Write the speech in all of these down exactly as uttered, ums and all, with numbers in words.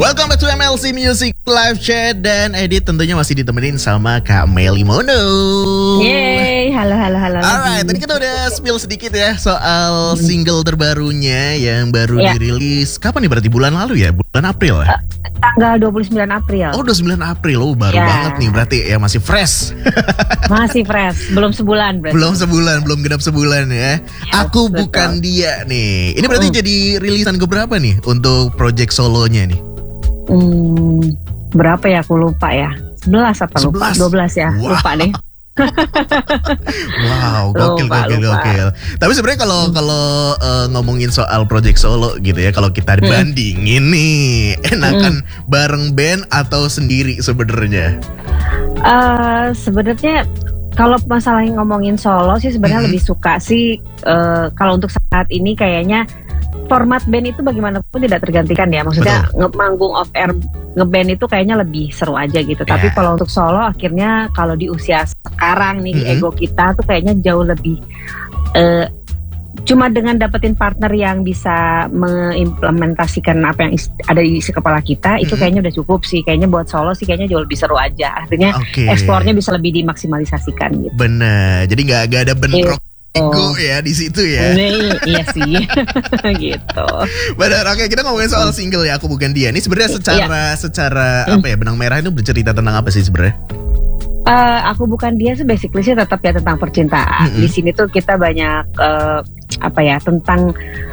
Welcome back to M L C Music Live Chat. Dan Edit tentunya masih ditemenin sama Kak Melly Mono. Yeay, halo halo halo. Alright, tadi kita udah spill sedikit ya soal hmm. single terbarunya yang baru yeah. dirilis. Kapan nih, berarti bulan lalu ya? Bulan April ya? Uh, tanggal dua puluh sembilan April. Oh, dua puluh sembilan April. Oh, baru yeah. banget nih, berarti ya masih fresh. Masih fresh, belum sebulan berarti. Belum sebulan, belum genap sebulan ya. Yes, Aku betul. Bukan Dia nih. Ini berarti uh. jadi rilisan keberapa nih untuk project solonya nih? Hmm, berapa ya, aku lupa ya. sebelas apa lupa? dua belas ya, wow. Lupa deh. Wow, gokil, lupa, gokil, lupa. gokil. Tapi sebenarnya kalau hmm. kalau uh, ngomongin soal project solo gitu ya, kalau kita bandingin hmm. nih, enakan hmm. bareng band atau sendiri sebenarnya? Uh, sebenarnya kalau masalah ngomongin solo sih sebenarnya hmm. lebih suka sih uh, kalau untuk saat ini kayaknya format band itu bagaimanapun tidak tergantikan ya. Maksudnya nge-manggung off air nge-band itu kayaknya lebih seru aja gitu. Yeah. Tapi kalau untuk solo akhirnya kalau di usia sekarang nih mm-hmm. ego kita tuh kayaknya jauh lebih uh, cuma dengan dapetin partner yang bisa mengimplementasikan apa yang is- ada di isi kepala kita mm-hmm. itu kayaknya udah cukup sih. Kayaknya buat solo sih kayaknya jauh lebih seru aja. Artinya okay. eksplornya bisa lebih dimaksimalisasikan gitu. Bener. Jadi nggak nggak ada bentrok yeah. ego ya di situ ya. Iya sih. Gitu. Benar. Oke, kita ngomongin soal single ya, Aku Bukan Dia. Ini sebenarnya secara iya. secara apa ya, benang merah itu bercerita tentang apa sih sebenarnya? Uh, Aku Bukan Dia sih basically sih tetap ya tentang percintaan. Mm-hmm. Di sini tuh kita banyak uh, apa ya, tentang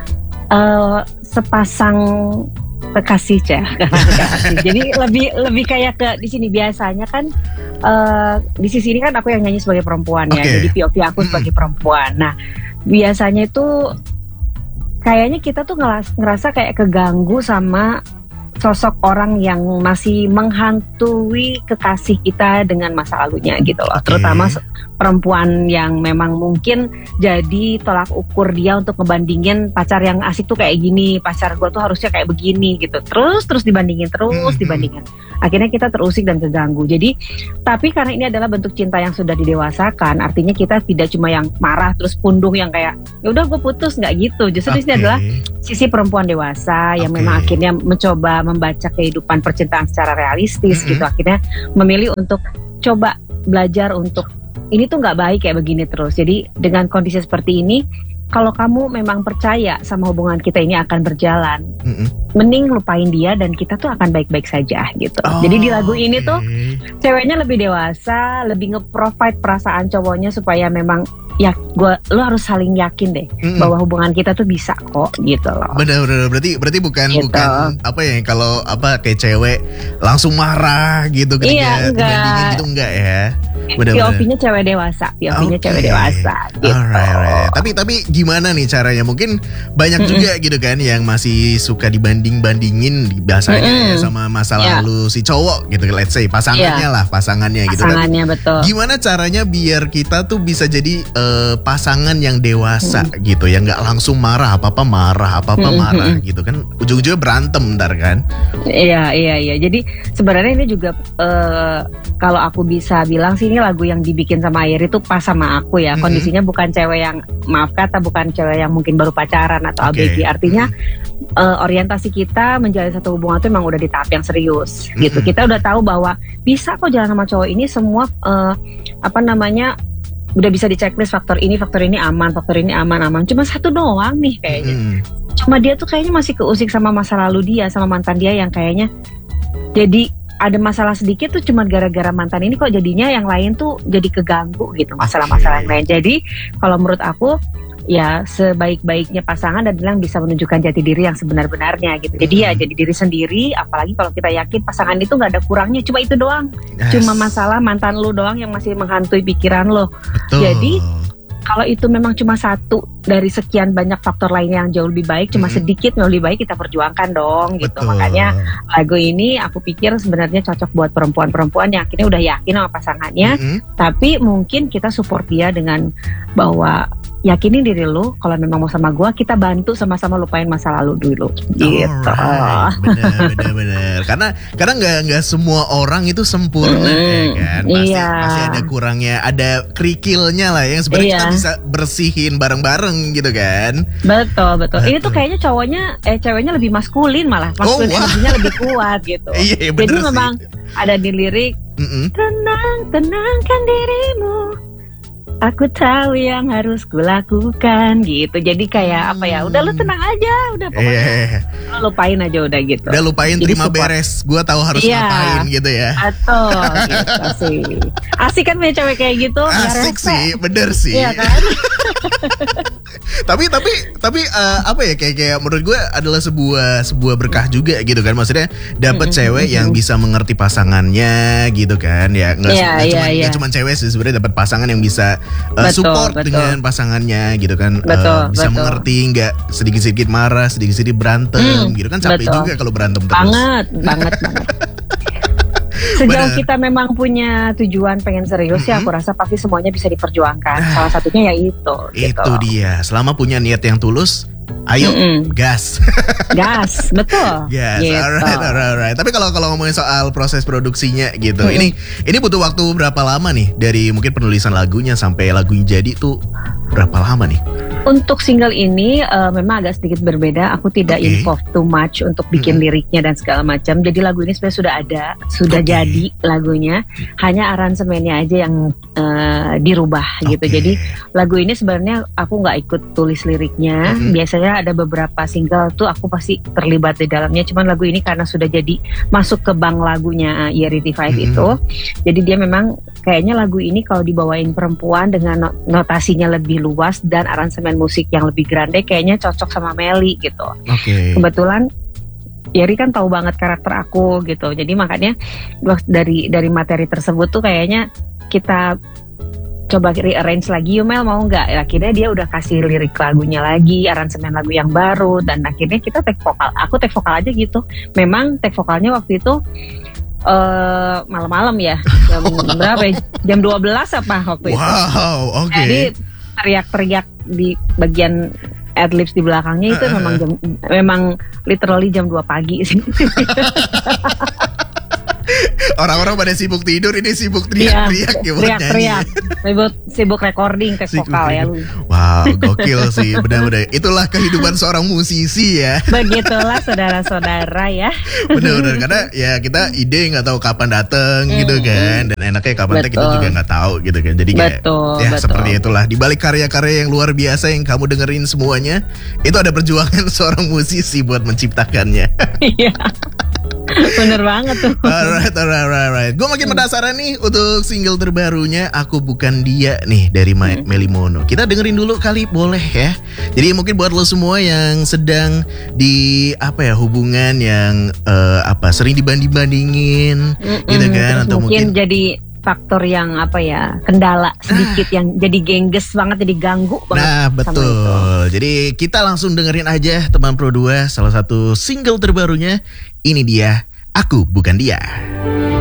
uh, sepasang kekasih ya. Jadi lebih lebih kayak ke di sini biasanya kan uh, di sisi ini kan aku yang nyanyi sebagai perempuan okay. ya. Jadi P O V aku sebagai mm. perempuan. Nah, biasanya itu kayaknya kita tuh ngerasa kayak keganggu sama sosok orang yang masih menghantui kekasih kita dengan masa lalunya gitu loh. Okay. Terutama perempuan yang memang mungkin jadi tolak ukur dia untuk ngebandingin pacar yang asik tuh kayak gini, pacar gue tuh harusnya kayak begini gitu. Terus terus dibandingin, terus mm-hmm. dibandingin. Akhirnya kita terusik dan keganggu. Jadi, tapi karena ini adalah bentuk cinta yang sudah didewasakan, artinya kita tidak cuma yang marah terus pundung yang kayak ya udah gue putus, nggak gitu. Justru okay. ini adalah sisi perempuan dewasa yang okay. memang akhirnya mencoba membaca kehidupan percintaan secara realistis mm-hmm. gitu. Akhirnya memilih untuk coba belajar untuk ini tuh nggak baik kayak begini terus. Jadi dengan kondisi seperti ini, kalau kamu memang percaya sama hubungan kita ini akan berjalan, mm-hmm. mending lupain dia dan kita tuh akan baik-baik saja gitu. Oh, jadi di lagu ini okay. tuh ceweknya lebih dewasa, lebih nge-provide perasaan cowoknya supaya memang ya gua lo harus saling yakin deh mm-hmm. bahwa hubungan kita tuh bisa kok gitu loh. Benar-benar berarti berarti bukan gitu. bukan apa ya kalau apa kayak cewek langsung marah gitu ketika iya, dibandingin gitu enggak ya. P O V-nya cewek dewasa, P O V-nya okay. cewek dewasa gitu. Alright, alright. Tapi tapi gimana nih caranya? Mungkin banyak mm-hmm. juga gitu kan yang masih suka dibanding-bandingin biasanya mm-hmm. ya sama masa yeah. lalu si cowok gitu, let's say pasangannya yeah. lah, pasangannya gitu. Pasangannya tapi, betul. Gimana caranya biar kita tuh bisa jadi uh, pasangan yang dewasa mm-hmm. gitu, yang nggak langsung marah apa-apa marah, apa-apa mm-hmm. marah gitu kan. Ujung-ujungnya berantem ntar kan. Iya, iya, iya. Jadi sebenarnya ini juga uh, kalau aku bisa bilang sih ini lagu yang dibikin sama Airi itu pas sama aku ya. Kondisinya mm-hmm. bukan cewek yang maaf kata bukan cewek yang mungkin baru pacaran atau okay. A B G. Artinya mm-hmm. uh, orientasi kita menjalin satu hubungan itu memang udah di tahap yang serius mm-hmm. gitu. Kita udah tahu bahwa bisa kok jalan sama cowok ini semua uh, apa namanya udah bisa di checklist faktor ini, faktor ini aman, faktor ini aman-aman. Cuma satu doang nih kayaknya. Mm-hmm. Cuma dia tuh kayaknya masih keusik sama masa lalu dia, sama mantan dia yang kayaknya jadi ada masalah sedikit tuh cuma gara-gara mantan ini kok jadinya yang lain tuh jadi keganggu gitu, masalah-masalah yang lain. Jadi kalau menurut aku ya sebaik-baiknya pasangan adalah yang bisa menunjukkan jati diri yang sebenar-benarnya gitu. Jadi ya jadi diri sendiri, apalagi kalau kita yakin pasangan itu gak ada kurangnya, cuma itu doang. Yes. Cuma masalah mantan lu doang yang masih menghantui pikiran lo. Betul. Jadi kalau itu memang cuma satu dari sekian banyak faktor lainnya yang jauh lebih baik, cuma mm-hmm. sedikit yang lebih baik kita perjuangkan dong gitu. Betul. Makanya lagu ini aku pikir sebenarnya cocok buat perempuan-perempuan yang akhirnya udah yakin sama pasangannya, mm-hmm. tapi mungkin kita support dia dengan bahwa yakinin diri lu, kalau memang mau sama gue, kita bantu sama-sama lupain masa lalu dulu. Gitu. Alright, bener, bener, bener. Karena karena nggak nggak semua orang itu sempurna, mm, ya kan. Pasti iya. pasti ada kurangnya, ada kerikilnya lah yang sebenarnya iya. kita bisa bersihin bareng-bareng gitu kan. Betul, betul. Ini tuh kayaknya cowoknya, eh ceweknya lebih maskulin malah, maskulin oh, energinya lebih kuat gitu. Iya, jadi sih. memang ada di lirik, Mm-mm. tenang, tenangkan dirimu. Aku tahu yang harus kulakukan gitu. Jadi kayak apa ya? Udah lu tenang aja, udah pokoknya yeah. lu lupain aja udah gitu. Udah lupain, jadi terima support. Beres. Gua tahu harus yeah. ngapain gitu ya. Atau gitu sih. Asik kan punya cewek kayak gitu? Asik sih, bener sih. Iya kan? tapi tapi tapi uh, apa ya kayak kayak menurut gue adalah sebuah sebuah berkah juga gitu kan, maksudnya dapat mm-hmm. cewek yang bisa mengerti pasangannya gitu kan ya, nggak yeah, yeah, cuma yeah. cuma cewek sih sebenarnya, dapat pasangan yang bisa uh, betul, support betul. dengan pasangannya gitu kan, betul, uh, bisa betul. mengerti, nggak sedikit-sedikit marah, sedikit-sedikit berantem mm, gitu kan, capek betul. juga kalau berantem terus. Banget, banget, banget. Sejauh Bener. kita memang punya tujuan pengen serius mm-hmm. ya, aku rasa pasti semuanya bisa diperjuangkan. Salah satunya ya itu. Itu gitu. dia. Selama punya niat yang tulus, ayo mm-mm. gas. Gas, betul. Gas. Gitu. Alright, alright, alright. Tapi kalau kalau ngomongin soal proses produksinya gitu, mm-hmm. ini ini butuh waktu berapa lama nih dari mungkin penulisan lagunya sampai lagunya jadi tuh berapa lama nih? Untuk single ini uh, memang agak sedikit berbeda. Aku tidak okay. involve too much untuk bikin mm-hmm. liriknya dan segala macam. Jadi lagu ini sebenarnya sudah ada, sudah okay. jadi lagunya. Hanya aransemennya aja yang uh, dirubah okay. gitu. Jadi lagu ini sebenarnya aku nggak ikut tulis liriknya. Mm-hmm. Biasanya ada beberapa single tuh aku pasti terlibat di dalamnya. Cuman lagu ini karena sudah jadi masuk ke bank lagunya uh, Yearity Five mm-hmm. itu. Jadi dia memang kayaknya lagu ini kalau dibawain perempuan dengan notasinya lebih luas dan aransemen musik yang lebih grande kayaknya cocok sama Meli gitu. Okay. Kebetulan Yeri kan tahu banget karakter aku gitu. Jadi makanya dari dari materi tersebut tuh kayaknya kita coba rearrange lagi, yuk Mel mau nggak? Akhirnya dia udah kasih lirik lagunya lagi, aransemen lagu yang baru, dan akhirnya kita take vokal. Aku take vokal aja gitu. Memang take vokalnya waktu itu uh, malam-malam ya, jam berapa? Ya? Jam dua belas apa waktu wow, itu? Wow, oke. Okay. Jadi teriak-teriak di bagian adlibs di belakangnya itu uh, memang jam, memang literally jam dua pagi sih. Orang-orang pada sibuk tidur, ini sibuk teriak-teriak ya, teriak-teriak. Sibuk, sibuk recording tes vokal ya lu. Wow, gokil sih, benar-benar. Itulah kehidupan seorang musisi ya. Begitulah saudara-saudara ya. Benar-benar, karena ya kita ide nggak tahu kapan dateng mm, gitu kan, dan enaknya kapan teh kita juga nggak taau gitu kan. Jadi kayak betul, ya betul. Seperti itulah. Di balik karya-karya yang luar biasa yang kamu dengerin semuanya, itu ada perjuangan seorang musisi buat menciptakannya. Iya. Bener banget tuh. Alright, alright, alright. Gue makin penasaran nih untuk single terbarunya Aku Bukan Dia nih dari hmm. Meli Mono. Kita dengerin dulu kali, boleh ya? Jadi mungkin buat lo semua yang sedang di apa ya hubungan yang uh, apa sering dibanding-bandingin, mm-mm, gitu kan? Atau mungkin, mungkin jadi faktor yang apa ya kendala sedikit ah. yang jadi gengges banget, jadi ganggu banget. Nah betul. Jadi kita langsung dengerin aja teman Pro dua salah satu single terbarunya. Ini dia Aku Bukan Dia.